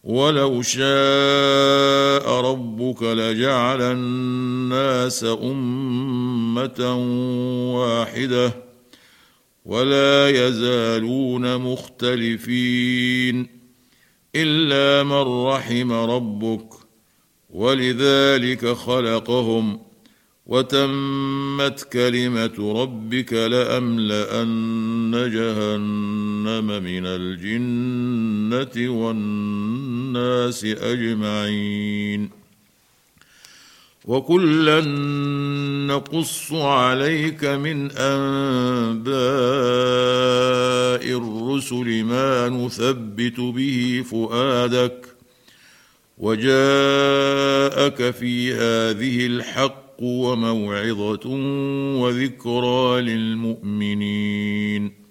ولو شاء ربك لجعل الناس أمة واحدة ولا يزالون مختلفين إلا من رحم ربك ولذلك خلقهم وتمت كلمة ربك لأملأن جهنم من الجنة والناس أجمعين وكلا نقص عليك من أنباء الرسل ما نثبت به فؤادك وجاءك في هذه الحق وموعظة وذكرى للمؤمنين